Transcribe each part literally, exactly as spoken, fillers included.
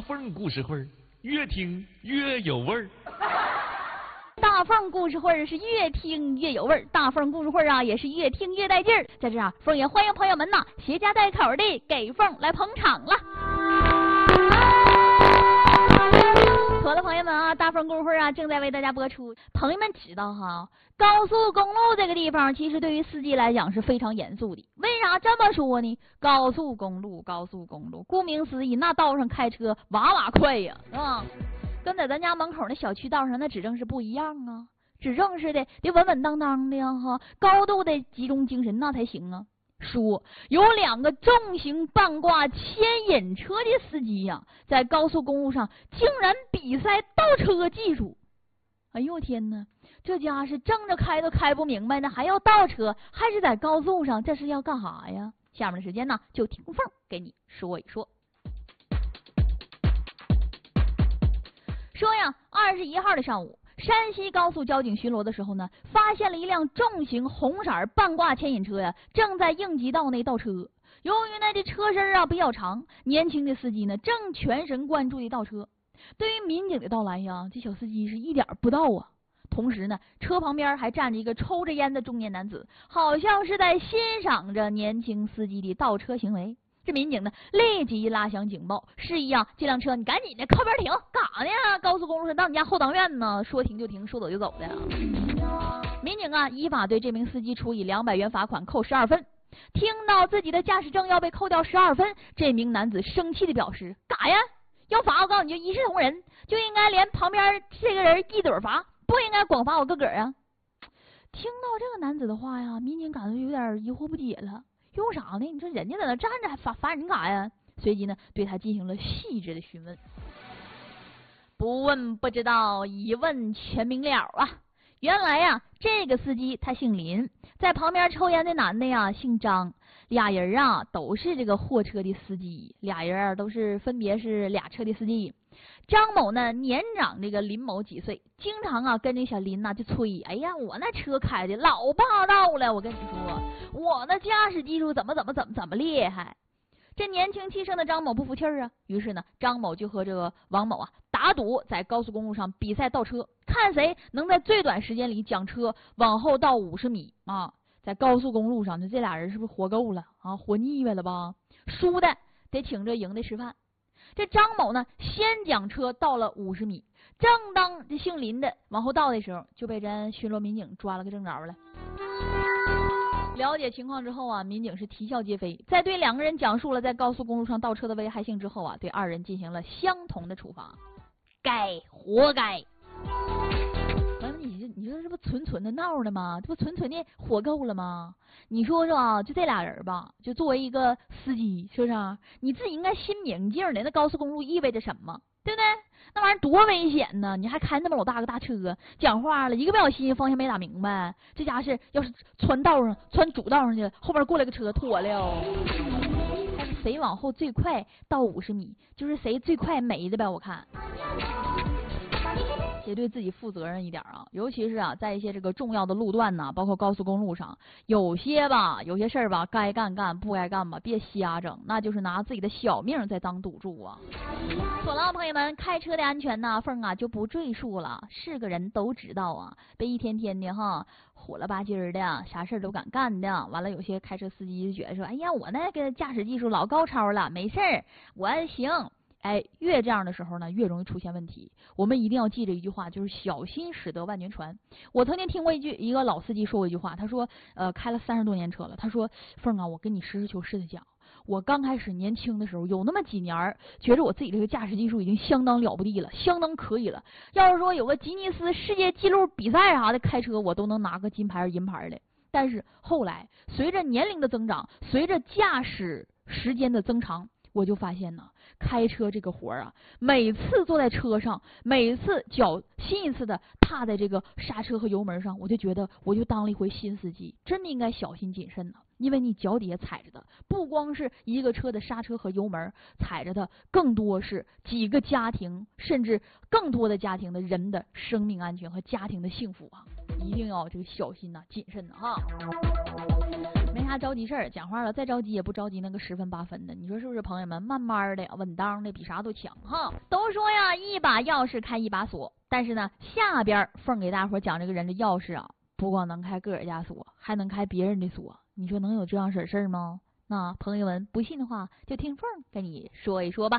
凤故事会，越听越有味儿。 大凤故事会是越听越有味儿，大凤故事会啊也是越听越带劲儿。在这啊，凤也欢迎朋友们呐，携家带口的给凤来捧场了。好了，朋友们啊，大凤故事会啊正在为大家播出。朋友们知道哈，高速公路这个地方其实对于司机来讲是非常严肃的。为啥这么说呢？高速公路，高速公路，顾名思义，那道上开车哇哇快呀，是吧？跟在咱家门口那小区道上那指正是不一样啊，指正似的得稳稳当当的呀哈，高度的集中精神那才行啊。说有两个重型半挂牵引车的司机呀、啊，在高速公路上竟然比赛倒车技术。哎呦天哪，这家是正着开都开不明白呢，还要倒车，还是在高速上，这是要干啥呀？下面的时间呢，就听凤给你说一说。说呀，二十一号的上午，山西高速交警巡逻的时候呢，发现了一辆重型红色半挂牵引车呀，正在应急道内倒车。由于呢这车身啊比较长，年轻的司机呢正全神贯注地倒车。对于民警的到来呀，这小司机是一点不到啊。同时呢，车旁边还站着一个抽着烟的中年男子，好像是在欣赏着年轻司机的倒车行为。这民警呢立即拉响警报，示意啊这辆车你赶紧的靠边停，干啥呢？高速公路上到你家后当院呢，说停就停，说走就走的。民警啊依法对这名司机处以两百元罚款，扣十二分。听到自己的驾驶证要被扣掉十二分，这名男子生气的表示：干啥呀？要罚我告诉你就一视同仁，就应该连旁边这个人一怼罚，不应该光罚我个个啊。听到这个男子的话呀，民警感觉有点疑惑不解了。用啥呢？你说人家在那站着还罚罚人干啥呀？随即呢对他进行了细致的询问。不问不知道，一问全明了啊！原来呀，这个司机他姓林，在旁边抽烟的男的呀姓张，俩人啊都是这个货车的司机，俩人都是分别是俩车的司机。张某呢年长这个林某几岁，经常啊跟这小林呐、啊、就吹，哎呀我那车开的老霸道了，我跟你说我那驾驶技术怎么怎么怎么怎么厉害。这年轻气盛的张某不服气儿啊，于是呢张某就和这个王某啊打赌，在高速公路上比赛倒车，看谁能在最短时间里将车往后倒五十米啊。在高速公路上，这俩人是不是活够了啊？活腻歪了吧？输的得请这赢的吃饭。这张某呢先将车倒了五十米，正当这姓林的往后倒的时候，就被人巡逻民警抓了个正着了。了解情况之后啊，民警是啼笑皆非，在对两个人讲述了在高速公路上倒车的危害性之后啊，对二人进行了相同的处罚。该活该。你你说这不纯纯的闹的吗？这不纯纯的火够了吗？你说说啊，就这俩人吧，就作为一个司机，是不是啊？你自己应该心明镜的，那高速公路意味着什么，对不对？那玩意儿多危险呢！你还开那么老大个大车，讲话了一个不小心方向没打明白，这家是要是穿道上穿主道上去，后边过来个车脱了。但是谁往后最快到五十米，就是谁最快没的呗，我看。也对自己负责任一点啊，尤其是啊，在一些这个重要的路段呢，包括高速公路上，有些吧，有些事儿吧，该干干，不该干吧，别瞎整，那就是拿自己的小命在当赌注啊。好了，朋友们，开车的安全呢，凤啊就不赘述了，是个人都知道啊，别一天天的哈火了吧唧的，啥事儿都敢干的。完了，有些开车司机就觉得说，哎呀，我那个驾驶技术老高超了，没事儿，我行。哎，越这样的时候呢，越容易出现问题。我们一定要记着一句话，就是小心驶得万年船。我曾经听过一句，一个老司机说过一句话，他说，呃，开了三十多年车了，他说，凤啊，我跟你实事求是的讲，我刚开始年轻的时候，有那么几年，觉得我自己这个驾驶技术已经相当了不地了，相当可以了。要是说有个吉尼斯世界纪录比赛啥的开车，我都能拿个金牌银牌的。但是后来，随着年龄的增长，随着驾驶时间的增长，我就发现呢，开车这个活儿啊，每次坐在车上，每次脚新一次的踏在这个刹车和油门上，我就觉得我就当了一回新司机，真的应该小心谨慎呢。因为你脚底下踩着的不光是一个车的刹车和油门，踩着的更多是几个家庭，甚至更多的家庭的人的生命安全和家庭的幸福啊！一定要这个小心呐、谨慎呐哈。没啥着急事儿，讲话了再着急也不着急那个十分八分的，你说是不是朋友们？慢慢的稳当的比啥都强哈。都说呀，一把钥匙开一把锁，但是呢，下边凤给大伙讲这个人的钥匙啊，不光能开个人家锁，还能开别人的锁，你说能有这样事事吗？那朋友们不信的话，就听凤跟你说一说吧。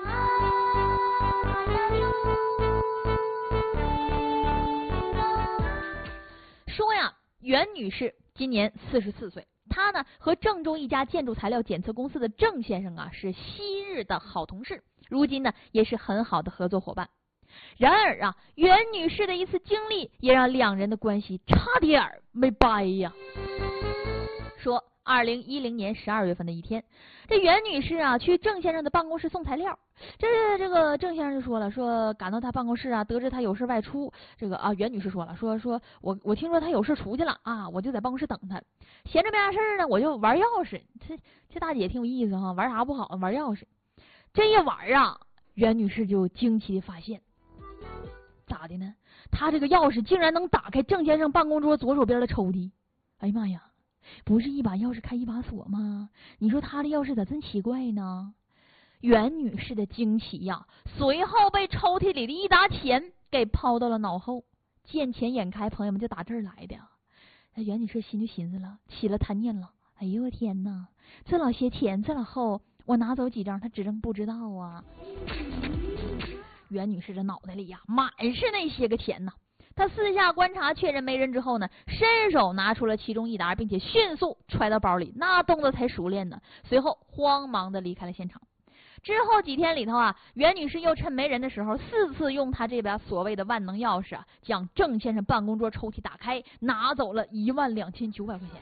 说呀，袁女士今年四十四岁，她呢和郑州一家建筑材料检测公司的郑先生啊是昔日的好同事，如今呢也是很好的合作伙伴。然而啊，袁女士的一次经历也让两人的关系差点没掰呀。说二零一零年十二月份的一天，这袁女士啊去郑先生的办公室送材料，这这个郑先生就说了，说赶到他办公室啊，得知他有事外出，这个啊袁女士说了，说说我我听说他有事出去了啊，我就在办公室等他，闲着没啥事呢，我就玩钥匙。这这大姐挺有意思哈，玩啥不好，玩钥匙。这一玩啊，袁女士就惊奇的发现，咋的呢？她这个钥匙竟然能打开郑先生办公桌左手边的抽屉。哎呀妈呀！不是一把钥匙开一把锁吗？你说他的钥匙咋真奇怪呢？袁女士的惊奇呀，随后被抽屉里的一沓钱给抛到了脑后。见钱眼开，朋友们就打这儿来的。那袁女士心就寻思了，起了贪念了。哎呦我天哪，这老些钱，这老厚，我拿走几张，他指定不知道啊。袁女士的脑袋里呀，满是那些个钱呐。他私下观察确认没人之后呢，伸手拿出了其中一沓，并且迅速揣到包里，那动作才熟练呢。随后慌忙的离开了现场。之后几天里头啊，袁女士又趁没人的时候，四次用她这把所谓的万能钥匙啊，将郑先生办公桌抽屉打开，拿走了一万两千九百块钱。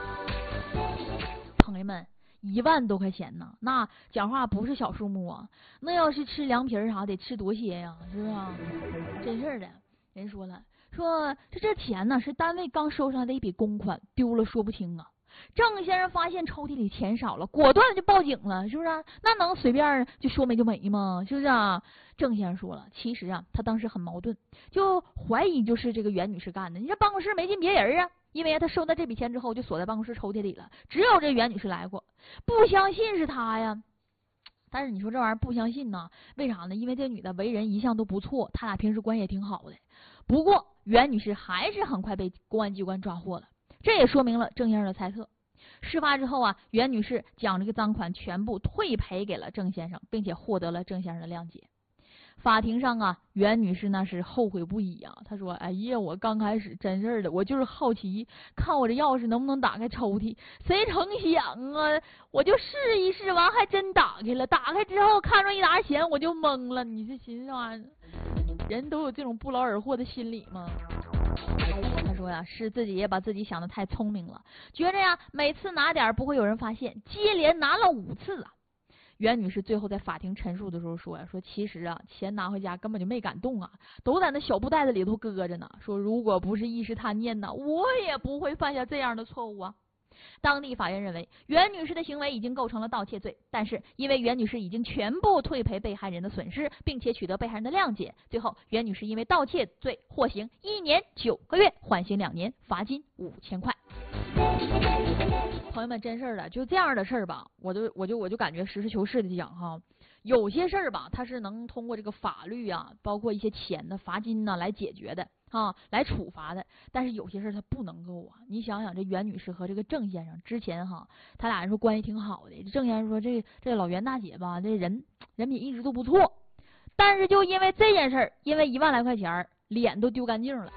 朋友们，一万多块钱呢，那讲话不是小数目啊！那要是吃凉皮啥得吃多些呀，是不是啊？真事儿的。人说了，说这这钱呢是单位刚收上来的一笔公款，丢了说不清啊。郑先生发现抽屉里钱少了，果断就报警了，是不是啊？那能随便就说没就没吗？是不是啊？郑先生说了，其实啊，他当时很矛盾，就怀疑就是这个袁女士干的。你这办公室没进别人啊，因为他收到这笔钱之后就锁在办公室抽屉里了，只有这袁女士来过，不相信是他呀。但是你说这玩意儿不相信呢？为啥呢？因为这女的为人一向都不错，他俩平时关系也挺好的。不过袁女士还是很快被公安机关抓获了，这也说明了郑先生的猜测。事发之后啊，袁女士将这个赃款全部退赔给了郑先生，并且获得了郑先生的谅解。法庭上啊，袁女士那是后悔不已啊。她说：“哎呀，我刚开始真事儿的，我就是好奇，看我这钥匙能不能打开抽屉。谁成想啊，我就试一试，完还真打开了。打开之后看着一沓钱，我就懵了。你这寻思玩意儿，人都有这种不劳而获的心理吗？”他说呀，是自己也把自己想得太聪明了，觉着呀每次拿点不会有人发现，接连拿了五次啊。袁女士最后在法庭陈述的时候说呀，说其实啊，钱拿回家根本就没敢动啊，都在那小布袋子里头搁着呢。说如果不是一时贪念呢，我也不会犯下这样的错误啊。当地法院认为，袁女士的行为已经构成了盗窃罪，但是因为袁女士已经全部退赔被害人的损失，并且取得被害人的谅解，最后袁女士因为盗窃罪获刑一年九个月，缓刑两年，罚金五千块。朋友们，真事儿了，就这样的事儿吧，我就我就我就感觉实事求是的讲哈，有些事儿吧，它是能通过这个法律啊，包括一些钱的罚金呢来解决的啊，来处罚的。但是有些事儿它不能够啊。你想想，这袁女士和这个郑先生之前哈，他俩人说关系挺好的。郑先生说这这老袁大姐吧，这人人品一直都不错，但是就因为这件事儿，因为一万来块钱，脸都丢干净了。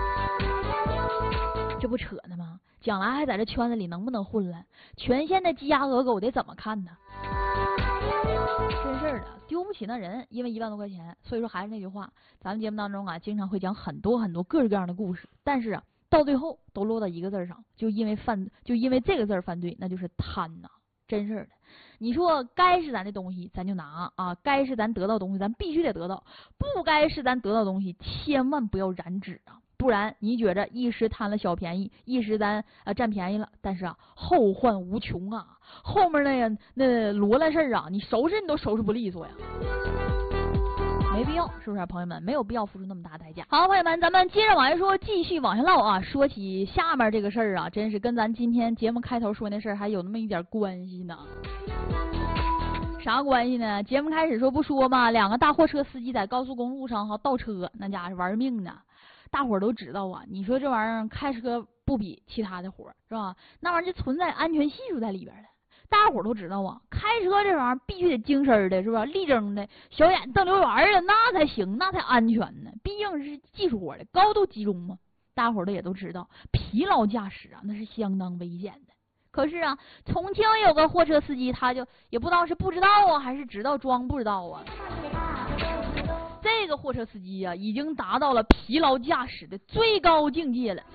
这不扯呢吗？将来还在这圈子里能不能混了？全县的鸡鸭鹅狗得怎么看呢？真事儿的，丢不起那人，因为一万多块钱。所以说还是那句话，咱们节目当中啊，经常会讲很多很多各式各样的故事，但是啊，到最后都落到一个字上，就因为犯，就因为这个字犯罪，那就是贪呐。真事儿的，你说该是咱的东西，咱就拿啊；该是咱得到的东西，咱必须得得到；不该是咱得到的东西，千万不要染指啊。不然你觉着一时贪了小便宜，一时咱呃占便宜了，但是啊后患无穷啊，后面那个那罗烂事儿啊，你收拾你都收拾不利索呀。 没必要，是不是朋友们？没有必要付出那么大代价。好，朋友们，咱们接着往下说，继续往下唠啊。说起下面这个事儿啊，真是跟咱今天节目开头说那事儿还有那么一点关系呢。啥关系呢？节目开始说不说嘛，两个大货车司机在高速公路上哈倒车，那家是玩命呢。大伙儿都知道啊，你说这玩意儿开车不比其他的活是吧？那玩意儿就存在安全系数在里边的。大伙儿都知道啊，开车这玩意儿必须得精神的，是吧？立正的，小眼瞪溜圆的，那才行，那才安全呢。毕竟是技术活的，高度集中嘛。大伙儿的也都知道，疲劳驾驶啊，那是相当危险的。可是啊，重庆有个货车司机，他就也不知道是不知道啊，还是知道装不知道啊。这个货车司机啊，已经达到了疲劳驾驶的最高境界了。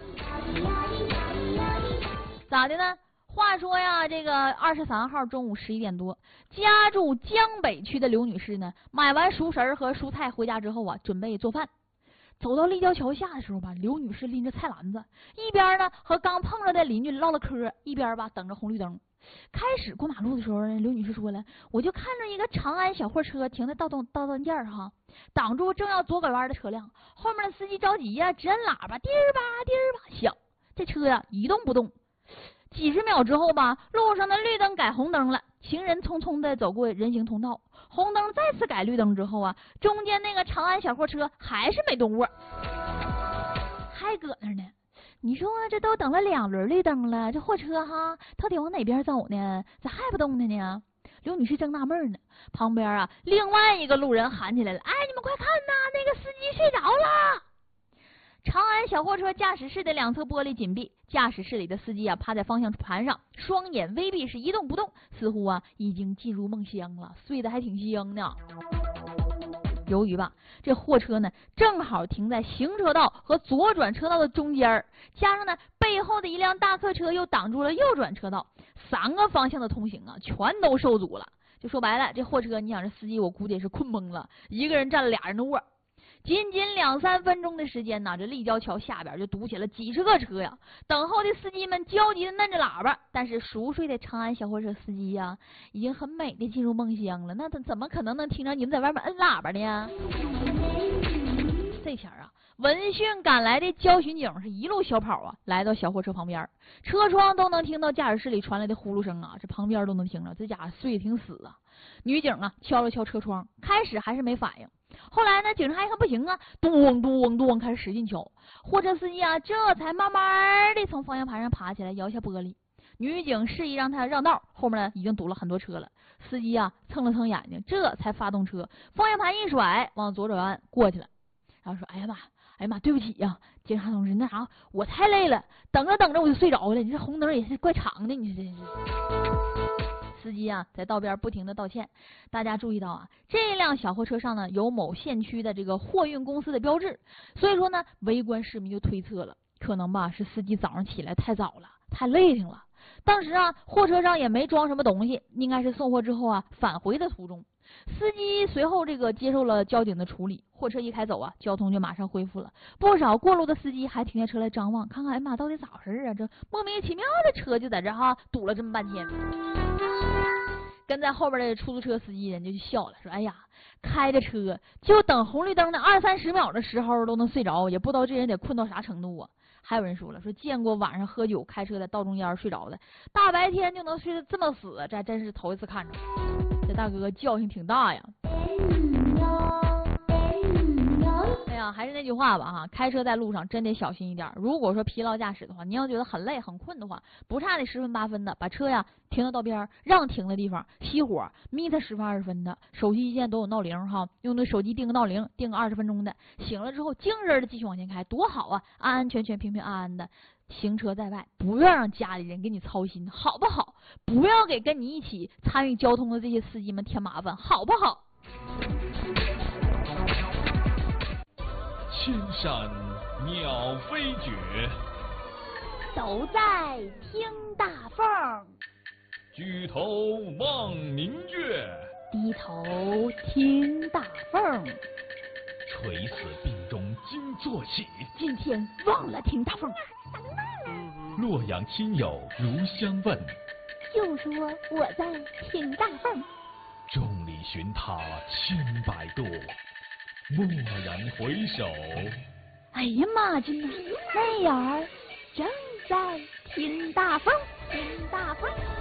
咋的呢？话说呀，这个二十三号中午十一点多，家住江北区的刘女士呢，买完熟食和蔬菜回家之后啊，准备做饭。走到立交桥下的时候吧，刘女士拎着菜篮子，一边呢和刚碰着的邻居唠唠嗑，一边吧等着红绿灯。开始过马路的时候，刘女士说了，我就看着一个长安小货车停在道东道端件哈，挡住正要左拐弯的车辆，后面的司机着急呀，直按喇叭，滴儿吧滴儿吧响，这车呀一动不动。几十秒之后吧，路上的绿灯改红灯了，行人匆匆的走过人行通道。红灯再次改绿灯之后啊，中间那个长安小货车还是没动窝，还搁那呢。你说这都等了两轮绿灯了，这货车哈到底往哪边走呢？咋还不动弹呢？刘女士正纳闷呢，旁边啊另外一个路人喊起来了，哎，你们快看呐，那个司机睡着了。长安小货车驾驶室的两侧玻璃紧闭，驾驶室里的司机啊趴在方向盘上，双眼微闭，是一动不动，似乎啊已经进入梦乡了，睡得还挺香呢。由于吧这货车呢正好停在行车道和左转车道的中间，加上呢背后的一辆大客车又挡住了右转车道，三个方向的通行啊全都受阻了。就说白了，这货车你想这司机我估计也是困懵了，一个人占了俩人的窝。仅仅两三分钟的时间呢，这立交桥下边就堵起了几十个车呀！等候的司机们焦急的摁着喇叭，但是熟睡的长安小货车司机呀，已经很美的进入梦乡了。那他怎么可能能听着你们在外面摁喇叭呢？这前啊，闻讯赶来的交巡警是一路小跑啊，来到小货车旁边，车窗都能听到驾驶室里传来的呼噜声啊，这旁边都能听着，这家伙睡得挺死啊。女警啊敲了敲车窗，开始还是没反应。后来呢，警察一看不行啊，咚咚咚开始使劲敲，货车司机啊这才慢慢的从方向盘上爬起来，摇下玻璃。女警示意让他让道，后面呢已经堵了很多车了。司机啊蹭了蹭眼睛，这才发动车，方向盘一甩，往左转弯过去了。然后说：“哎呀妈，哎呀妈，对不起呀、啊，警察同志，那啥，我太累了，等着等着我就睡着了。你这红灯也是怪长的，你这是。”司机啊，在道边不停的道歉。大家注意到啊，这辆小货车上呢有某县区的这个货运公司的标志，所以说呢，围观市民就推测了，可能吧是司机早上起来太早了，太累挺了。当时啊，货车上也没装什么东西，应该是送货之后啊返回的途中。司机随后这个接受了交警的处理，货车一开走啊，交通就马上恢复了。不少过路的司机还停下车来张望，看看哎妈到底咋回事啊？这莫名其妙的车就在这哈堵了这么半天。跟在后边的出租车司机人就笑了，说：“哎呀，开着车就等红绿灯的二三十秒的时候都能睡着，也不知道这人得困到啥程度啊。”还有人说了，说见过晚上喝酒开车在道中间睡着的，大白天就能睡得这么死，这真是头一次看着。这大哥教训挺大呀。哎呀，还是那句话吧哈，开车在路上真得小心一点。如果说疲劳驾驶的话，你要觉得很累很困的话，不差那十分八分的，把车呀停到道边，让停的地方熄火，眯他十分二十分的。手机一键都有闹铃哈，用那手机定个闹铃，定个二十分钟的，醒了之后精神的继续往前开，多好啊！安安全全、平平安安的行车在外，不要让家里人给你操心，好不好？不要给跟你一起参与交通的这些司机们添麻烦，好不好？ 千山鸟飞绝， 都在听大凤。 举头望明月， 低头听大凤。 垂死病中惊坐起， 今天忘了听大凤。 洛阳亲友如相问， 又说我在听大凤。 众里寻他千百度， 蓦然回首， 哎呀妈亲呐，那眼儿正在听大风，听大风。